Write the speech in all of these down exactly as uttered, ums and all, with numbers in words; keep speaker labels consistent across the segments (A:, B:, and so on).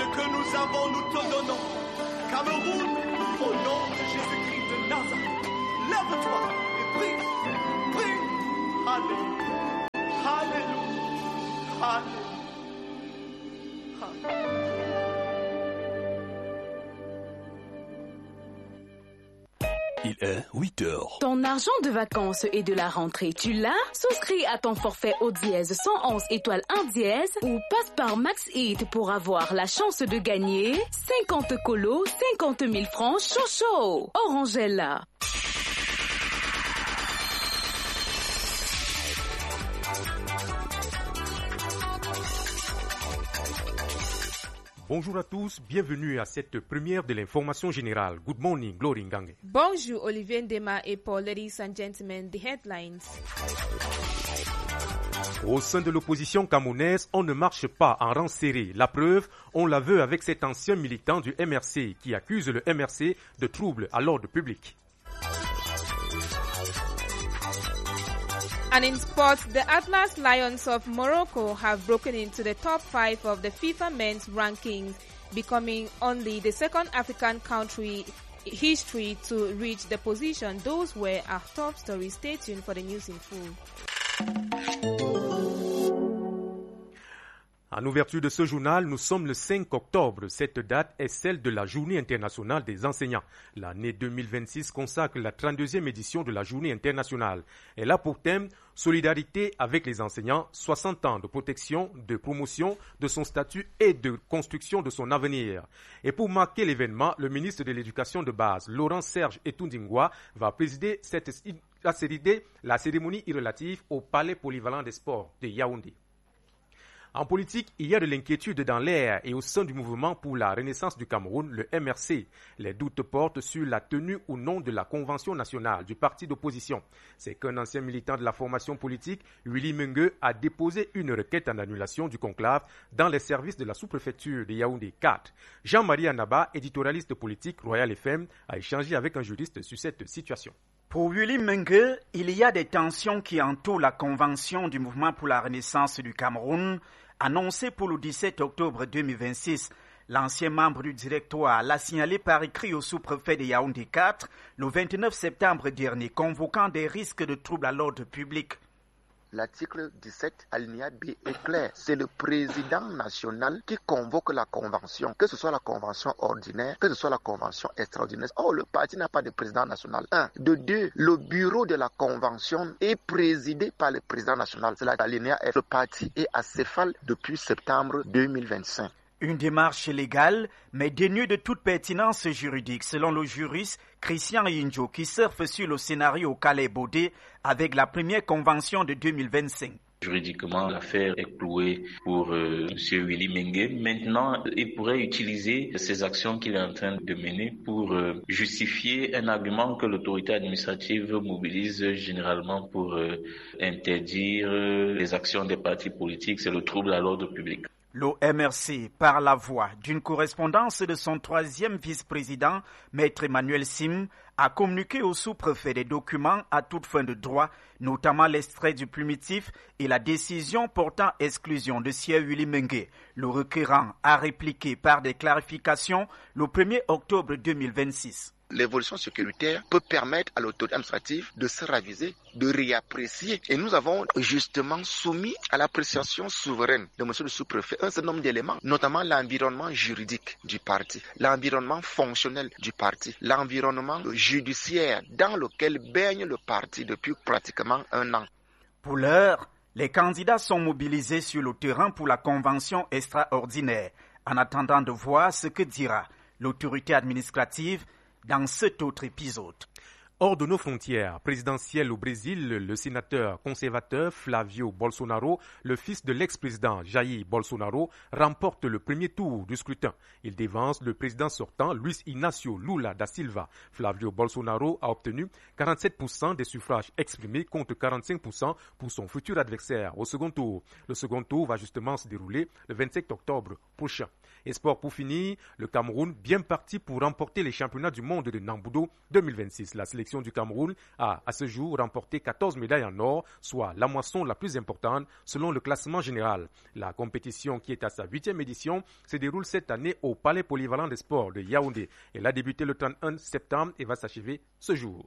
A: que nous avons, nous te donnons. Cameroun, au nom de Jésus-Christ de Nazareth, lève-toi et prie, prie. Alléluia, Alléluia, Alléluia.
B: Il est huit heures.
C: Ton argent de vacances et de la rentrée, tu l'as? Souscris à ton forfait au dièse cent onze étoiles un dièse ou passe par Max Eat pour avoir la chance de gagner cinquante colos, cinquante mille francs chaud chaud. Orangella.
D: Bonjour à tous, bienvenue à cette première de l'information générale. Good morning, Glory Ngange.
E: Bonjour, Olivier Ndema et Paul, ladies and gentlemen, the headlines.
D: Au sein de l'opposition camerounaise, on ne marche pas en rang serré. La preuve, on la veut avec cet ancien militant du M R C qui accuse le M R C de troubles à l'ordre public.
E: And in sports, the Atlas Lions of Morocco have broken into the top five of the FIFA men's rankings, becoming only the second African country history to reach the position. Those were our top stories. Stay tuned for the news in full.
D: En ouverture de ce journal, nous sommes le cinq octobre. Cette date est celle de la Journée internationale des enseignants. L'année deux mille vingt-six consacre la trente-deuxième édition de la Journée internationale. Elle a pour thème Solidarité avec les enseignants, soixante ans de protection, de promotion de son statut et de construction de son avenir. Et pour marquer l'événement, le ministre de l'Éducation de base, Laurent Serge Etundingwa, va présider cette, la, la cérémonie relative au Palais polyvalent des sports de Yaoundé. En politique, il y a de l'inquiétude dans l'air et au sein du mouvement pour la renaissance du Cameroun, le M R C. Les doutes portent sur la tenue ou non de la convention nationale du parti d'opposition. C'est qu'un ancien militant de la formation politique, Willy Mengue, a déposé une requête en annulation du conclave dans les services de la sous-préfecture de Yaoundé quatre. Jean-Marie Anaba, éditorialiste politique Royal F M, a échangé avec un juriste sur cette situation.
F: Pour Willy Mengue, il y a des tensions qui entourent la convention du mouvement pour la renaissance du Cameroun, annoncée pour le dix-sept octobre deux mille vingt-six. L'ancien membre du directoire l'a signalé par écrit au sous-préfet de Yaoundé quatre le vingt-neuf septembre dernier, convoquant des risques de troubles à l'ordre public.
G: L'article dix-sept, alinéa B est clair. C'est le président national qui convoque la convention, que ce soit la convention ordinaire, que ce soit la convention extraordinaire. Or, le parti n'a pas de président national. Un. De deux, le bureau de la convention est présidé par le président national. C'est l'alinéa F. Le parti est acéphale depuis septembre deux mille vingt-cinq.
F: Une démarche légale, mais dénuée de toute pertinence juridique, selon le juriste Christian Yinjo, qui surfe sur le scénario Calais-Baudé avec la première convention de deux mille vingt-cinq.
H: Juridiquement, l'affaire est clouée pour euh, M. Willy Mengue. Maintenant, il pourrait utiliser ces actions qu'il est en train de mener pour euh, justifier un argument que l'autorité administrative mobilise généralement pour euh, interdire euh, les actions des partis politiques. C'est le trouble à l'ordre public.
F: Le M R C, par la voix d'une correspondance de son troisième vice-président, Maître Emmanuel Sim, a communiqué au sous-préfet des documents à toute fin de droit, notamment l'extrait du plumitif et la décision portant exclusion de Sieur Willy Mengue. Le requérant a répliqué par des clarifications le premier octobre deux mille vingt-six.
G: L'évolution sécuritaire peut permettre à l'autorité administrative de se raviser, de réapprécier. Et nous avons justement soumis à l'appréciation souveraine de M. le sous-préfet un certain nombre d'éléments, notamment l'environnement juridique du parti, l'environnement fonctionnel du parti, l'environnement judiciaire dans lequel baigne le parti depuis pratiquement un an.
F: Pour l'heure, les candidats sont mobilisés sur le terrain pour la convention extraordinaire, en attendant de voir ce que dira l'autorité administrative dans cet autre épisode.
D: Hors de nos frontières présidentielles au Brésil, le sénateur conservateur Flavio Bolsonaro, le fils de l'ex-président Jair Bolsonaro, remporte le premier tour du scrutin. Il dévance le président sortant Luiz Inácio Lula da Silva. Flavio Bolsonaro a obtenu quarante-sept pour cent des suffrages exprimés contre quarante-cinq pour cent pour son futur adversaire au second tour. Le second tour va justement se dérouler le vingt-sept octobre prochain. Et sport pour finir, le Cameroun bien parti pour remporter les championnats du monde de Nambudo deux mille vingt-six. La sélection sélection du Cameroun a à ce jour remporté quatorze médailles en or, soit la moisson la plus importante selon le classement général. La compétition, qui est à sa huitième édition, se déroule cette année au Palais Polyvalent des Sports de Yaoundé. Elle a débuté le trente et un septembre et va s'achever ce jour.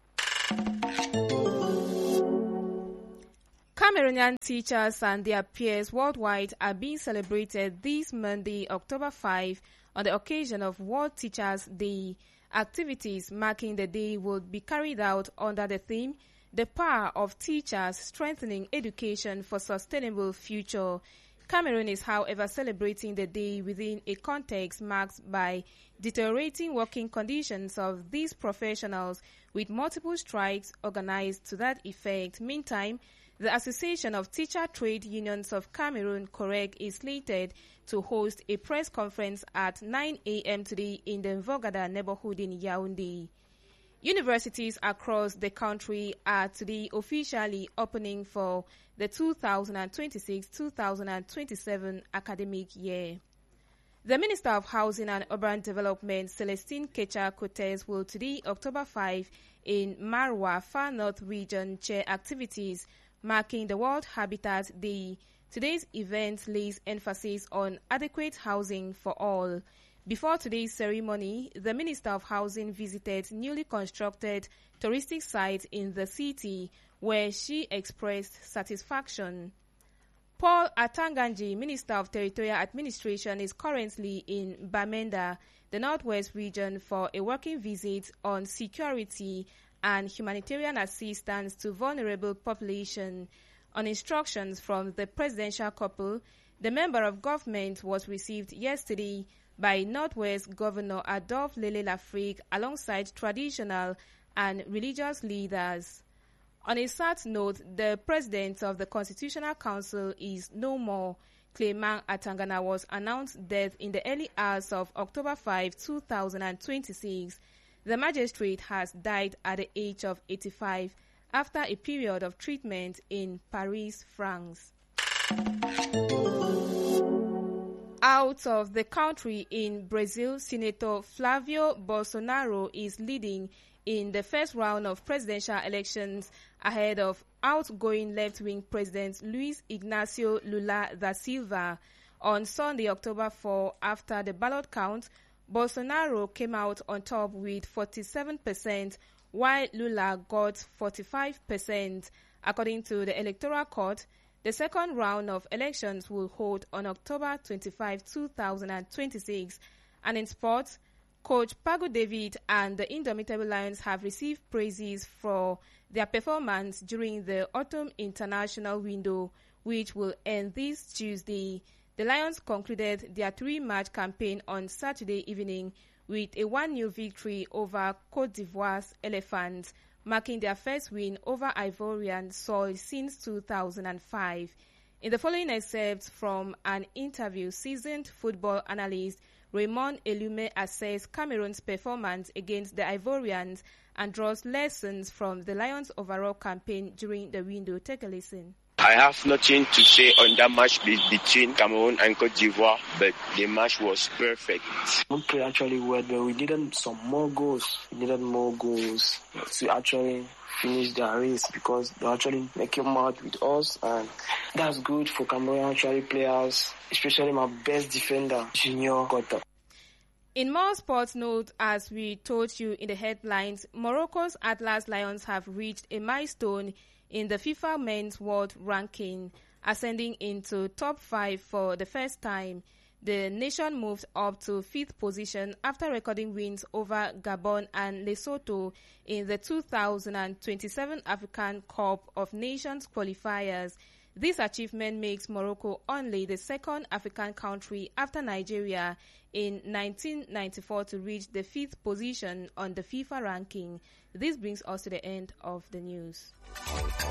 E: Cameroonian teachers and their peers worldwide are being celebrated this Monday, October fifth, on the occasion of World Teachers' Day. Activities marking the day will be carried out under the theme, The Power of Teachers, Strengthening Education for Sustainable Future. Cameroon is, however, celebrating the day within a context marked by deteriorating working conditions of these professionals, with multiple strikes organized to that effect. Meantime, the Association of Teacher Trade Unions of Cameroon, COREG, is slated to host a press conference at nine a.m. today in the Mvogada neighborhood in Yaoundé. Universities across the country are today officially opening for the two thousand twenty-six to two thousand twenty-seven academic year. The Minister of Housing and Urban Development, Celestine Kecha-Cortez, will today, October fifth, in Marwa, Far North Region, chair activities marking the World Habitat Day. Today's event lays emphasis on adequate housing for all. Before today's ceremony, the Minister of Housing visited newly constructed touristic sites in the city, where she expressed satisfaction. Paul Atanganji, Minister of Territorial Administration, is currently in Bamenda, the Northwest region, for a working visit on security and humanitarian assistance to vulnerable population. On instructions from the presidential couple, the member of government was received yesterday by Northwest Governor Adolphe Lele Lafrique alongside traditional and religious leaders. On a sad note, the president of the Constitutional Council is no more. Clement Atangana was announced dead in the early hours of October fifth, two thousand twenty-six. The magistrate has died at the age of eighty-five after a period of treatment in Paris, France. Out of the country in Brazil, Senator Flavio Bolsonaro is leading in the first round of presidential elections ahead of outgoing left-wing President Luiz Inácio Lula da Silva. On Sunday, October fourth, after the ballot count, Bolsonaro came out on top with forty-seven percent, while Lula got forty-five percent. According to the Electoral Court, the second round of elections will hold on October twenty-fifth, two thousand twenty-six. And in sports, Coach Pago David and the Indomitable Lions have received praises for their performance during the Autumn International window, which will end this Tuesday. The Lions concluded their three-match campaign on Saturday evening with a one nil victory over Côte d'Ivoire's Elephants, marking their first win over Ivorian soil since two thousand five. In the following excerpt from an interview, seasoned football analyst Raymond Elume assessed Cameroon's performance against the Ivorians and draws lessons from the Lions' overall campaign during the window. Take a listen.
I: I have nothing to say on that match between Cameroon and Côte d'Ivoire, but the match was perfect.
J: We played actually well, but we needed some more goals. We needed more goals to actually finish the race because they actually make a match with us, and that's good for Cameroon actually players, especially my best defender, Junior Gotta.
E: In more sports note, as we told you in the headlines, Morocco's Atlas Lions have reached a milestone in the FIFA Men's World Ranking, ascending into top five for the first time. The nation moved up to fifth position after recording wins over Gabon and Lesotho in the two thousand twenty-seven African Cup of Nations qualifiers. This achievement makes Morocco only the second African country after Nigeria in nineteen ninety-four to reach the fifth position on the FIFA ranking. This brings us to the end of the news.